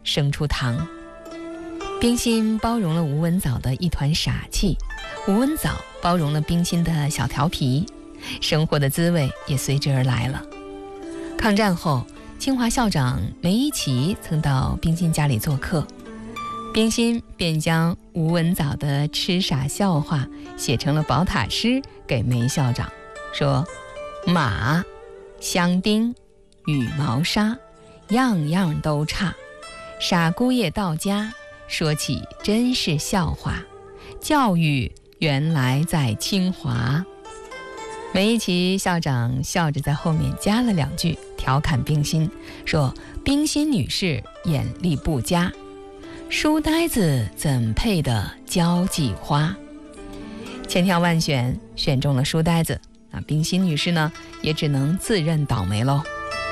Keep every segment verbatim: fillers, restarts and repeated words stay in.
生出糖。冰心包容了吴文藻的一团傻气，吴文藻包容了冰心的小调皮，生活的滋味也随之而来了。抗战后，清华校长梅贻琦曾到冰心家里做客，冰心便将吴文藻的痴傻笑话写成了宝塔诗给梅校长，说：马、香丁、羽毛纱，样样都差，傻姑爷到家说起真是笑话，教育原来在清华。梅贻琦校长笑着在后面加了两句，调侃冰心，说：冰心女士眼力不佳，书呆子怎配的交际花。千挑万选选中了书呆子，那冰心女士呢，也只能自认倒霉喽。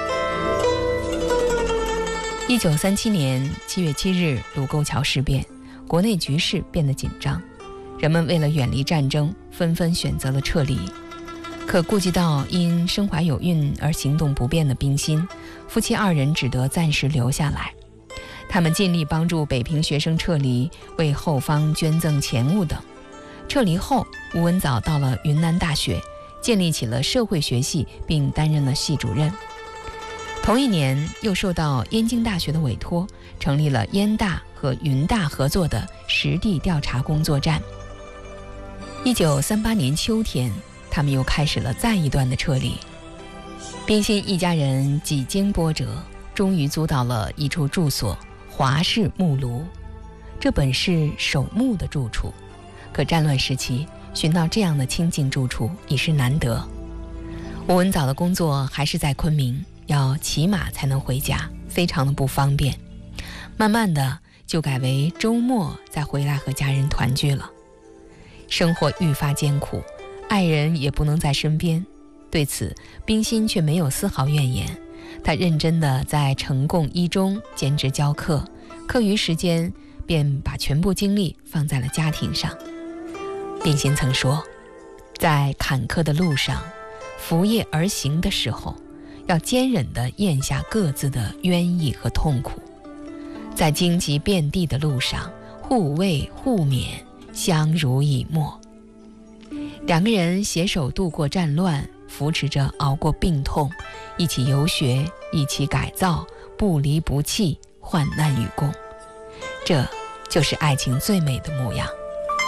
一九三七年七月七日，卢沟桥事变，国内局势变得紧张，人们为了远离战争，纷纷选择了撤离。可顾及到因身怀有孕而行动不便的冰心，夫妻二人只得暂时留下来。他们尽力帮助北平学生撤离，为后方捐赠钱物等。撤离后，吴文藻到了云南大学，建立起了社会学系，并担任了系主任。同一年，又受到燕京大学的委托，成立了燕大和云大合作的实地调查工作站。一九三八年秋天，他们又开始了再一段的撤离。冰心一家人几经波折，终于租到了一处住所——华氏木庐。这本是守墓的住处，可战乱时期寻到这样的清静住处已是难得。吴文藻的工作还是在昆明，要骑马才能回家，非常的不方便。慢慢的就改为周末再回来和家人团聚了。生活愈发艰苦，爱人也不能在身边，对此冰心却没有丝毫怨言。她认真地在成贡一中兼职教课，课余时间便把全部精力放在了家庭上。冰心曾说，在坎坷的路上，扶叶而行的时候，要坚忍地咽下各自的冤意和痛苦。在荆棘遍地的路上，互慰互勉，相濡以沫。两个人携手度过战乱，扶持着熬过病痛，一起游学，一起改造，不离不弃，患难与共。这就是爱情最美的模样。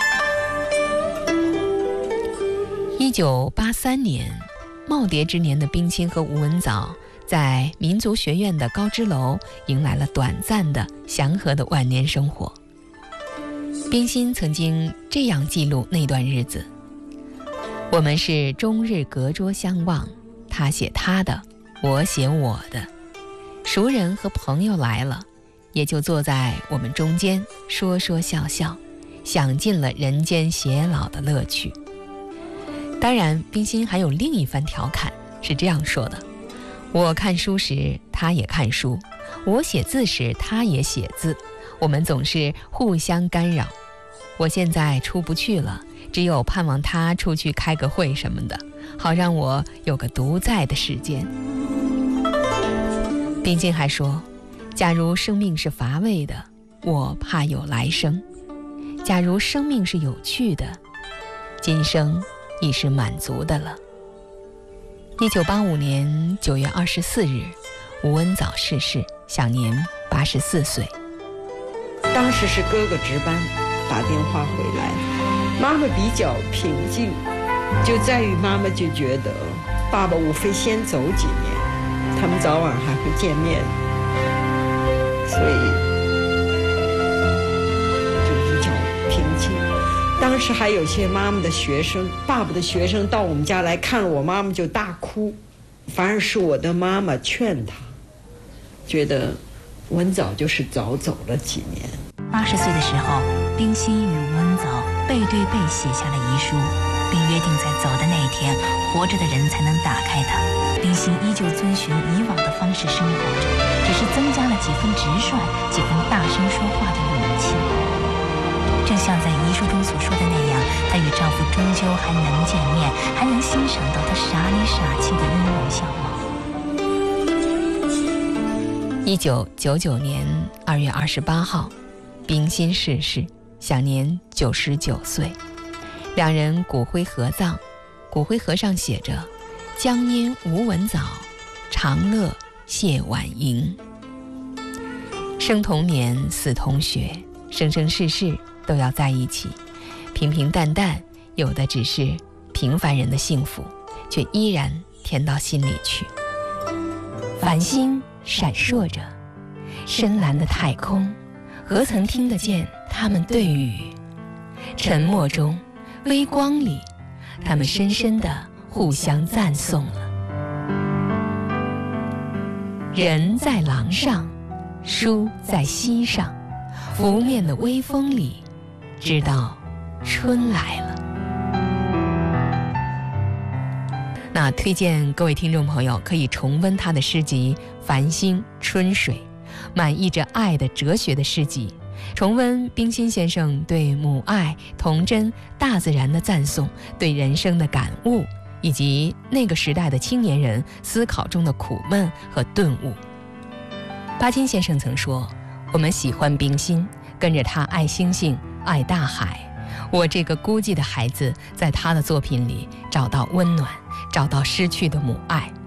一九八三年，耄耋之年的冰心和吴文藻在民族学院的高枝楼迎来了短暂的祥和的晚年生活。冰心曾经这样记录那段日子：我们是终日隔桌相望，他写他的，我写我的。熟人和朋友来了，也就坐在我们中间，说说笑笑，享尽了人间偕老的乐趣。当然，冰心还有另一番调侃，是这样说的：我看书时，他也看书；我写字时，他也写字。我们总是互相干扰。我现在出不去了，只有盼望他出去开个会什么的，好让我有个独在的时间。冰心还说，假如生命是乏味的，我怕有来生；假如生命是有趣的，今生已是满足的了。一九八五年九月二十四日，吴文藻逝世，享年八十四岁。 当时是哥哥值班，打电话回来，妈妈比较平静，就在于妈妈就觉得爸爸无非先走几年，他们早晚还会见面，所以就比较平静。当时还有些妈妈的学生，爸爸的学生到我们家来看了我妈妈就大哭，反而是我的妈妈劝他，觉得文藻就是早走了几年。 八十岁的时候，冰心与吴文藻背对背写下了遗书，并约定在走的那一天，活着的人才能打开它。冰心依旧遵循以往的方式生活着，只是增加了几分直率，几分大声说话的勇气。正像在遗书中所说的那样，她与丈夫终究还能见面，还能欣赏到她傻里傻气的音容笑貌。 一一九九九年二月二十八号，冰心逝世，享年九十九岁。两人骨灰合葬，骨灰盒上写着“江烟无闻早，长乐谢晚迎”。生同眠，死同穴，生生世世都要在一起。平平淡淡，有的只是平凡人的幸福，却依然填到心里去。繁星闪烁着，深蓝的太空，何曾听得见他们对语？沉默中，微光里，他们深深地互相赞颂了。人在廊上，书在膝上，拂面的微风里，知道春来了。那推荐各位听众朋友可以重温他的诗集《繁星春水》，满溢着爱的哲学的诗集，重温冰心先生对母爱、童真、大自然的赞颂，对人生的感悟，以及那个时代的青年人思考中的苦闷和顿悟。巴金先生曾说，我们喜欢冰心，跟着他爱星星，爱大海。我这个孤寂的孩子，在他的作品里找到温暖，找到失去的母爱。